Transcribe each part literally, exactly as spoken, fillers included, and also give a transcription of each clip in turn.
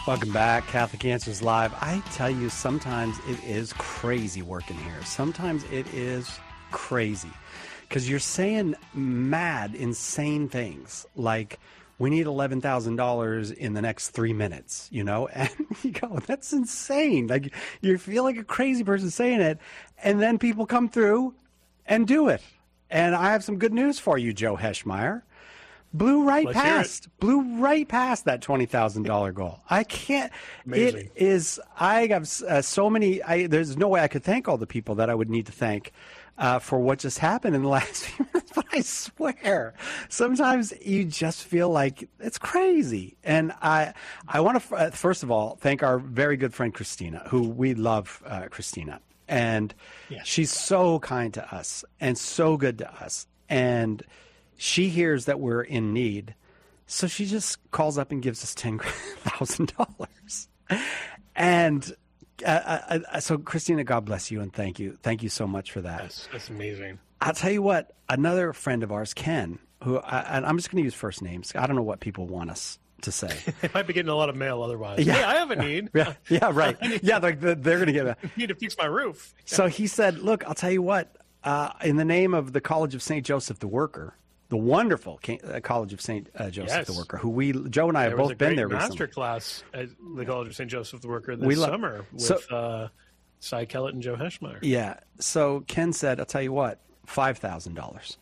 Welcome back, Catholic Answers Live. I tell you, sometimes it is crazy working here. Sometimes it is crazy because you're saying mad, insane things like, we need eleven thousand dollars in the next three minutes, you know? And you go, that's insane. Like, you feel like a crazy person saying it, and then people come through and do it. And I have some good news for you, Joe Heschmeyer. Blew right Let's past, blew right past that twenty thousand dollars goal. I can't, Amazing. It is, I have uh, so many, I, there's no way I could thank all the people that I would need to thank uh, for what just happened in the last few minutes. But I swear, sometimes you just feel like it's crazy. And I, I want to, uh, first of all, thank our very good friend, Christina, who we love, uh, Christina. And Yes. she's so kind to us and so good to us. And she hears that we're in need, so she just calls up and gives us ten thousand dollars. And uh, uh, so, Christina, God bless you and thank you, thank you so much for that. That's, that's amazing. I'll tell you what, another friend of ours, Ken, who I, and I'm just going to use first names. I don't know what people want us to say. They might be getting a lot of mail otherwise. Yeah. Hey, I have a need. Yeah, yeah, right. Yeah, like they're, they're going to get a. I need to fix my roof. So he said, "Look, I'll tell you what. Uh, in the name of the College of Saint Joseph the Worker." The wonderful College of Saint Uh, Joseph Yes. the Worker, who we, Joe and I have There was both a been great there master recently. class at the College of Saint Joseph the Worker this We lo- summer with so- uh, Cy Kellett and Joe Heschmeyer. Yeah. So Ken said, I'll tell you what, five thousand dollars.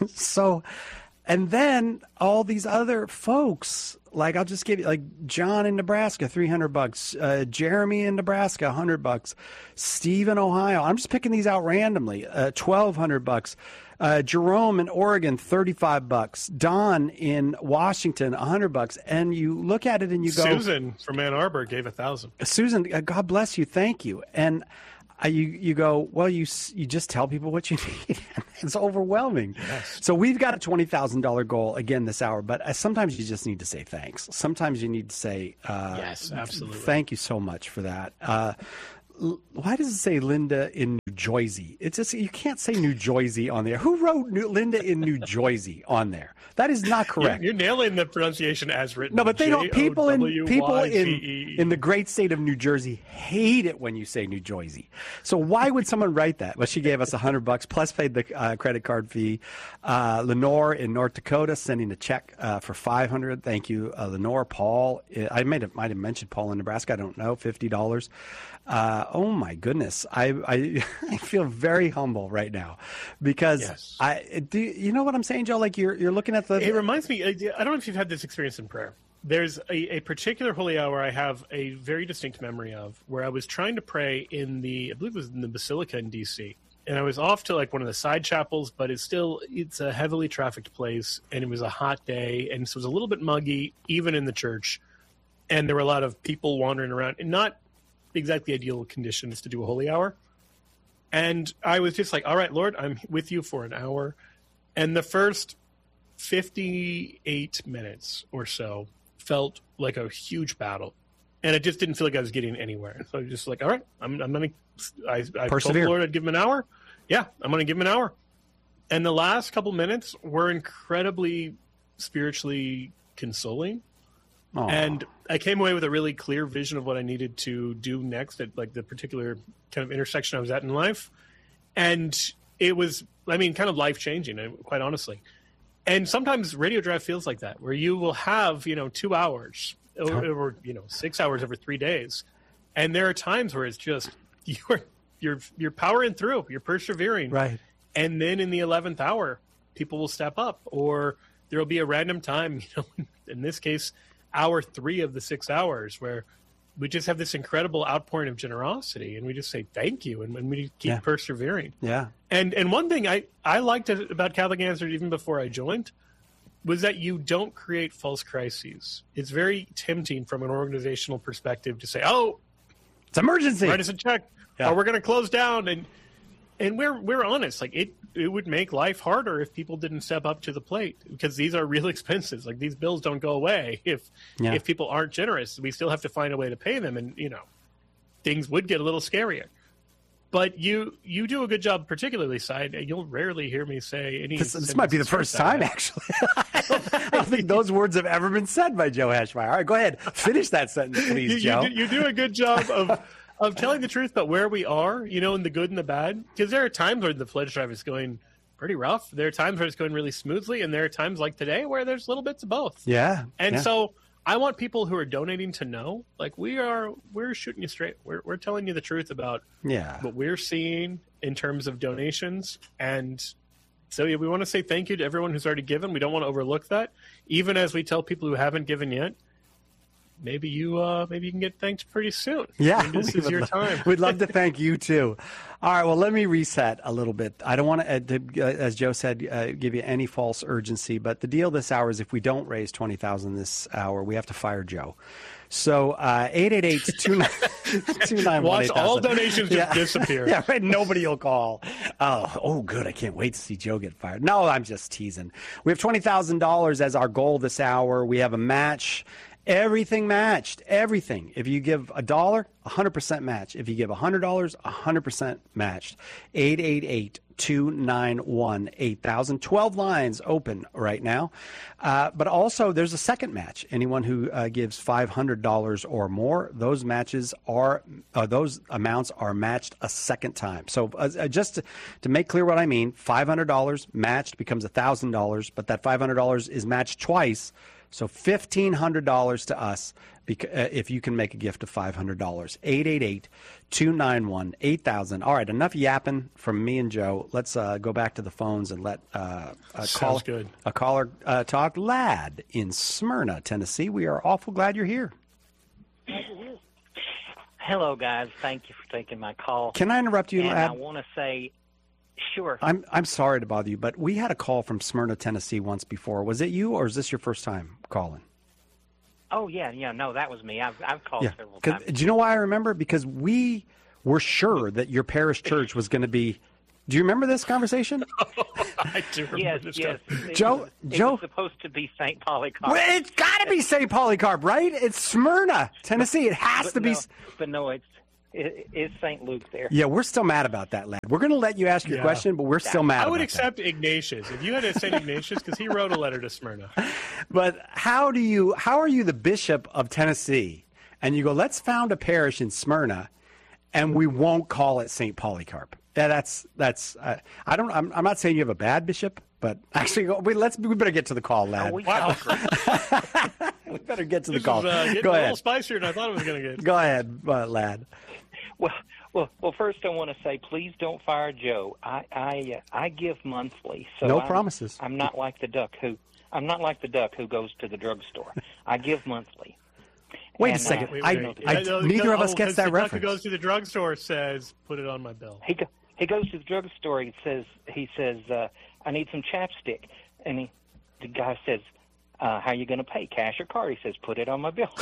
So, and then all these other folks, like I'll just give you, like John in Nebraska, three hundred bucks. Uh, Jeremy in Nebraska, one hundred bucks. Steve in Ohio. I'm just picking these out randomly. Uh, twelve hundred bucks. Uh, Jerome in Oregon, thirty-five bucks. Don in Washington, one hundred bucks. And you look at it and you go, Susan from Ann Arbor gave a thousand. Susan, uh, God bless you. Thank you. And uh, you, you go, well, you s- you just tell people what you need. It's overwhelming. Yes. So we've got a twenty thousand dollars goal again this hour, but uh, sometimes you just need to say thanks. Sometimes you need to say, uh, Yes, absolutely. Thank you so much for that. Uh, l- why does it say Linda in New Jersey? It's just, you can't say New Jersey on there. Who wrote New, Linda in New Jersey on there? That is not correct. You're, you're nailing the pronunciation as written. No, but they don't. People in people in J O W Y C E. in the great state of New Jersey hate it when you say New Jersey. So why would someone write that? Well, she gave us a hundred bucks plus paid the uh, credit card fee. Uh, Lenore in North Dakota sending a check uh, for five hundred. Thank you, uh, Lenore. Paul, I might have might have mentioned Paul in Nebraska. I don't know. Fifty dollars. Uh, oh my goodness, I, I I feel very humble right now because Yes. I do. You know what I'm saying, Joe? Like you're you're looking at the. It reminds me, I don't know if you've had this experience in prayer. There's a, a particular holy hour I have a very distinct memory of where I was trying to pray in the, I believe it was in the Basilica in D C. And I was off to like one of the side chapels, but it's still, it's a heavily trafficked place. And it was a hot day. And so it was a little bit muggy, even in the church. And there were a lot of people wandering around in not exactly ideal conditions to do a holy hour. And I was just like, all right, Lord, I'm with you for an hour. And the first fifty-eight minutes or so felt like a huge battle, and it just didn't feel like I was getting anywhere. So I was just like, all right, I'm, I'm going to, I, I told the Lord I'd give him an hour. Yeah, I'm going to give him an hour. And the last couple minutes were incredibly spiritually consoling. Aw. And I came away with a really clear vision of what I needed to do next at like the particular kind of intersection I was at in life. And it was, I mean, kind of life-changing, quite honestly. And sometimes Radio Drive feels like that, where you will have, you know, two hours or, or you know, six hours over three days. And there are times where it's just, you're, you're, you're powering through, you're persevering. Right. And then in the eleventh hour, people will step up, or there will be a random time, you know, in this case, hour three of the six hours where we just have this incredible outpouring of generosity, and we just say thank you, and, and we keep Yeah. persevering. Yeah. And and one thing I, I liked about Catholic Answers even before I joined was that you don't create false crises. It's very tempting from an organizational perspective to say, oh, It's emergency. write us a check, Yeah. or we're going to close down. And and we're we're honest. Like it, it would make life harder if people didn't step up to the plate, because these are real expenses. Like these bills don't go away if Yeah. if people aren't generous. We still have to find a way to pay them, and you know, things would get a little scarier. But you you do a good job, particularly, Side. You'll rarely hear me say any. This, this might be the first time, actually. I, don't, I don't think those words have ever been said by Joe Heschmeyer. All right, go ahead. Finish that sentence, please, you, Joe. You do, you do a good job of of telling the truth about where we are, you know, in the good and the bad. Because there are times where the pledge drive is going pretty rough. There are times where it's going really smoothly, and there are times like today where there's little bits of both. Yeah. And yeah. so I want people who are donating to know, like, we are, we're shooting you straight. We're we're telling you the truth about yeah. what we're seeing in terms of donations. And so yeah, we want to say thank you to everyone who's already given. We don't want to overlook that. Even as we tell people who haven't given yet, maybe you uh, maybe you can get thanked pretty soon. Yeah, I mean, this is your lo- time. We'd love to thank you too. All right, well, let me reset a little bit. I don't want to, uh, to uh, as Joe said, uh, give you any false urgency. But the deal this hour is if we don't raise twenty thousand this hour, we have to fire Joe. So uh, eight eight eight, two nine one. Watch all donations just yeah. disappear. Yeah, right. Nobody will call. Oh, oh, good. I can't wait to see Joe get fired. No, I'm just teasing. We have twenty thousand dollars as our goal this hour. We have a match. Everything matched. Everything. If you give a dollar, one hundred percent match. If you give one hundred dollars, one hundred percent matched. eight eight eight, two nine one, eight thousand. twelve lines open right now. Uh, but also, there's a second match. Anyone who uh, gives five hundred dollars or more, those matches are, uh, those amounts are matched a second time. So uh, just to, to make clear what I mean, five hundred dollars matched becomes one thousand dollars, but that five hundred dollars is matched twice. So fifteen hundred dollars to us if you can make a gift of five hundred dollars. eight eight eight, two nine one, eight thousand. All right, enough yapping from me and Joe. Let's uh, go back to the phones and let uh, a, call, good. a caller uh, talk. Lad in Smyrna, Tennessee. We are awful glad you're here. Hello, guys. Thank you for taking my call. Can I interrupt you, and Lad? I want to say, sure. I'm I'm sorry to bother you, but we had a call from Smyrna, Tennessee once before. Was it you, or is this your first time calling? Oh, yeah, yeah. No, that was me. I've, I've called Yeah. several 'Cause- times. Do you know why I remember? Because we were sure that your parish church was going to be. Do you remember this conversation? I do remember Yes, this yes. stuff. It Joe- was, it Joe- was supposed to be Saint Polycarp. Well, it's got to be Saint Polycarp, right? It's Smyrna, Tennessee. It has but to be. no, but no, it's it, it's Saint Luke there. Yeah, we're still mad about that, lad. We're going to let you ask your Yeah. question, but we're still mad I would about accept Ignatius. If you had a Saint Ignatius, because he wrote a letter to Smyrna. that. But how do you? How are you the bishop of Tennessee? And you go, let's found a parish in Smyrna, and we won't call it Saint Polycarp. Yeah, that's that's. Uh, I don't. I'm, I'm not saying you have a bad bishop, but actually, we let's we better get to the call, lad. Oh, we Wow. we better get to the This call. is uh, getting Go a ahead. little spicier than I thought it was going to get. Go ahead, uh, lad. Well, well, well. First, I want to say, please don't fire Joe. I, I, uh, I give monthly, so No I'm, promises. I'm not like the duck who, I'm not like the duck who goes to the drugstore. I give monthly. Wait a And, second. uh, Wait, I- wait, wait. I- Uh, neither of us oh, gets because that the duck reference. who goes to the drugstore says, "Put it on my bill." He go, he goes to the drugstore. He says, he says, uh, I need some chapstick, and he, the guy says, uh, how are you going to pay, cash or card? He says, put it on my bill.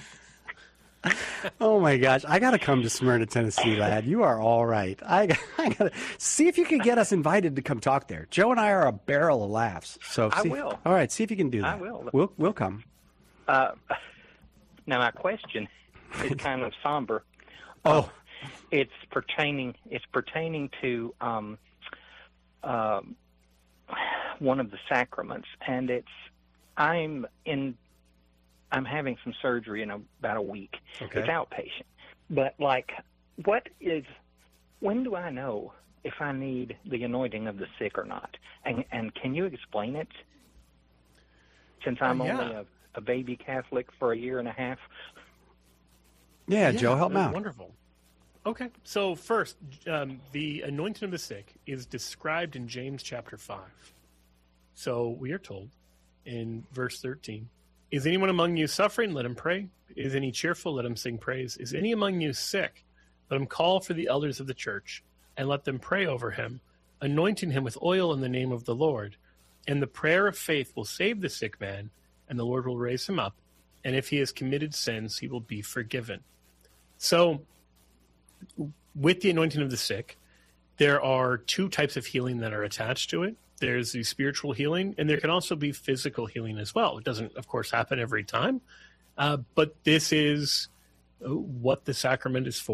Oh my gosh, I got to come to Smyrna, Tennessee, lad. You are all right. I, I got to see if you can get us invited to come talk there. Joe and I are a barrel of laughs. So I see, will. All right, see if you can do that. I will. We'll we'll come. Uh, now my question is kind of somber. Oh, It's pertaining. It's pertaining to um, um, one of the sacraments, and it's I'm in. I'm having some surgery in about a week. Okay. It's outpatient, but like, what is? When do I know if I need the anointing of the sick or not? And and can you explain it? Since I'm Uh, yeah. only a, a baby Catholic for a year and a half. yeah, Joe, help me that's out. Wonderful. Okay, so first, um, the anointing of the sick is described in James chapter five. So we are told in verse thirteen, is anyone among you suffering? Let him pray. Is any cheerful? Let him sing praise. Is any among you sick? Let him call for the elders of the church, and let them pray over him, anointing him with oil in the name of the Lord. And the prayer of faith will save the sick man, and the Lord will raise him up. And if he has committed sins, he will be forgiven. So, with the anointing of the sick, there are two types of healing that are attached to it. There's the spiritual healing, and there can also be physical healing as well. It doesn't, of course, happen every time, uh, but this is what the sacrament is for.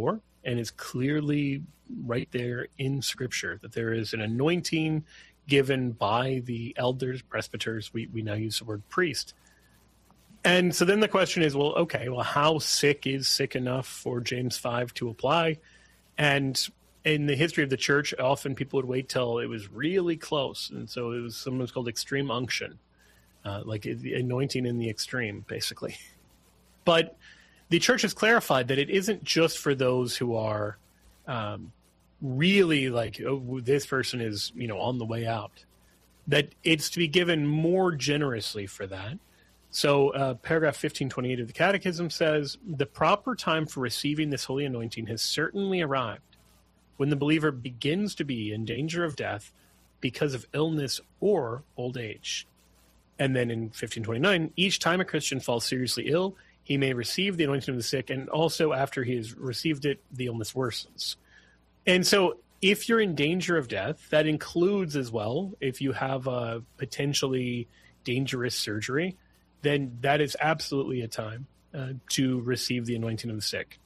and is clearly right there in Scripture, that there is an anointing given by the elders, presbyters. We, we now use the word priest. And so then the question is, well, okay, well, how sick is sick enough for James five to apply? And in the history of the church, often people would wait till it was really close. And so it was sometimes called extreme unction, uh, like the anointing in the extreme, basically. But the church has clarified that it isn't just for those who are um, really like, oh, this person is, you know, on the way out, that it's to be given more generously for that. So uh, paragraph fifteen twenty-eight of the Catechism says, the proper time for receiving this holy anointing has certainly arrived when the believer begins to be in danger of death because of illness or old age. And then in fifteen twenty-nine, each time a Christian falls seriously ill, he may receive the anointing of the sick, and also after he has received it, the illness worsens. And so if you're in danger of death, that includes as well, if you have a potentially dangerous surgery, then that is absolutely a time uh, to receive the anointing of the sick.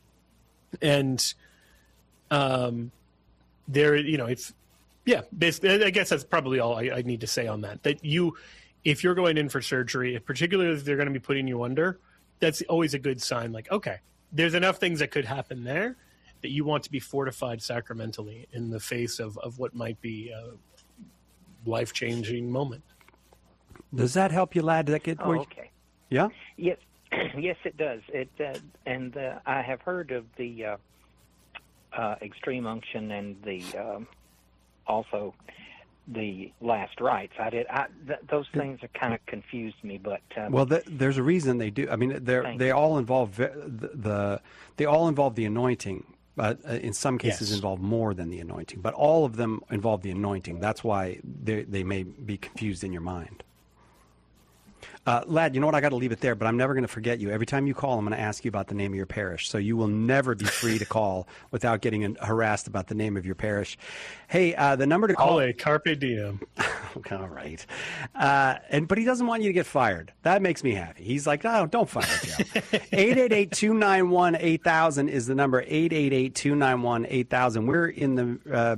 And um, there, you know, it's, yeah, basically, I guess that's probably all I, I need to say on that. That you, if you're going in for surgery, particularly if they're going to be putting you under, that's always a good sign. Like, okay, there's enough things that could happen there that you want to be fortified sacramentally in the face of, of what might be a life-changing moment. Does that help you, lad? Does that get Oh, okay. Yeah? Yes, yes, it does. It uh, and uh, I have heard of the uh, uh, extreme unction and the um, also the last rites. I did. I, th- those things are kind of confused me, but um, well, th- there's a reason they do. I mean, they they all involve the, the they all involve the anointing, but uh, in some cases yes. involve more than the anointing. But all of them involve the anointing. That's why they they may be confused in your mind. Uh, lad, you know what? I got to leave it there, but I'm never going to forget you. Every time you call, I'm going to ask you about the name of your parish. So you will never be free to call without getting harassed about the name of your parish. Hey, uh, the number to call. Ole, carpe diem. All right. Uh, and but he doesn't want you to get fired. That makes me happy. He's like, oh, don't fire Joe. eight eight eight, two nine one, eight thousand is the number. eight eight eight, two nine one, eight thousand. We're in the uh,